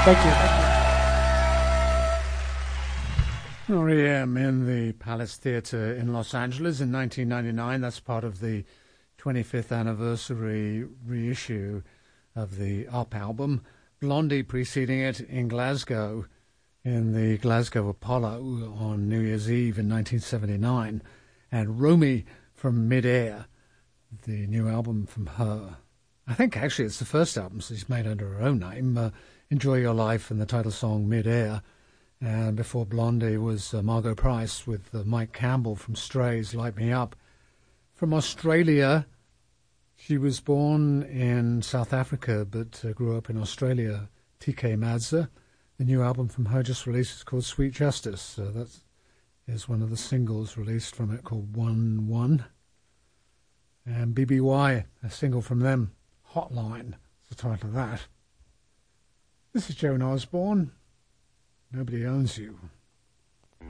Thank you. REM in the Palace Theatre in Los Angeles in 1999. That's part of the 25th anniversary reissue of the Up album. Blondie preceding it in Glasgow in the Glasgow Apollo on New Year's Eve in 1979. And Romy from Mid-Air, the new album from her. I think actually it's the first album she's made under her own name. Enjoy Your Life and the title song Mid-Air. And before Blondie was Margot Price with Mike Campbell from Strays, Light Me Up. From Australia, she was born in South Africa but grew up in Australia, TK Madza. The new album from her just released is called Sweet Justice. That is one of the singles released from it called 1-1. And BBY, a single from them, Hotline, is the title of that. This is Joan Osborne. Nobody Owns You.